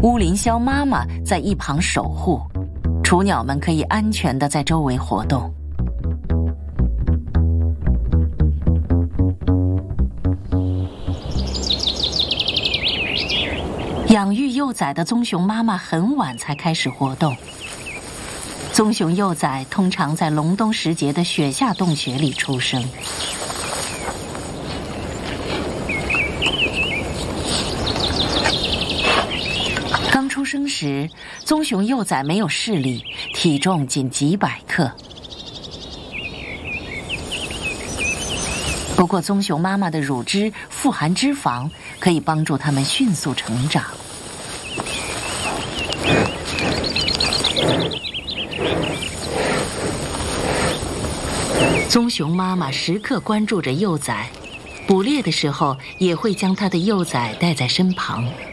乌林鸮妈妈在一旁守护，雏鸟们可以安全地在周围活动。养育幼崽的棕熊妈妈很晚才开始活动。棕熊幼崽通常在隆冬时节的雪下洞穴里出生。刚出生时，棕熊幼崽没有视力，体重仅几百克。不过棕熊妈妈的乳汁富含脂肪，可以帮助它们迅速成长。棕熊妈妈时刻关注着幼崽，捕猎的时候也会将它的幼崽带在身旁。